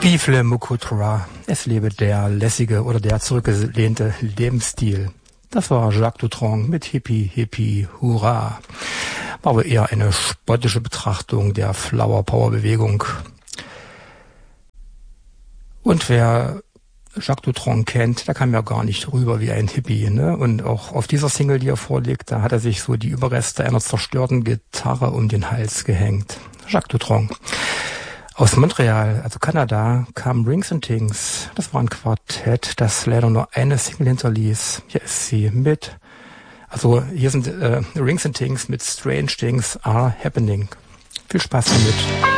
Bifle Mukutra, es lebe der lässige oder der zurückgelehnte Lebensstil. Das war Jacques Dutronc mit Hippie, Hippie, Hurra. War aber eher eine spottische Betrachtung der Flower Power Bewegung. Und wer Jacques Dutronc kennt, der kam ja gar nicht rüber wie ein Hippie, ne? Und auch auf dieser Single, die er vorlegt, da hat er sich so die Überreste einer zerstörten Gitarre um den Hals gehängt. Jacques Dutronc. Aus Montreal, also Kanada, kam Rings and Things. Das war ein Quartett, das leider nur eine Single hinterließ. Hier ist sie mit. Also hier sind Rings and Things mit Strange Things Are Happening. Viel Spaß damit.